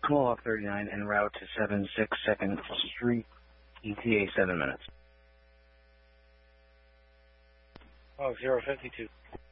Mohawk 39 en route to 76 2nd Street, ETA 7 minutes. Oh, 052.